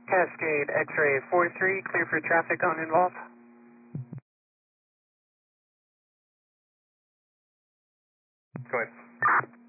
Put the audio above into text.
Cascade X-ray 43, clear for traffic uninvolved. Go ahead.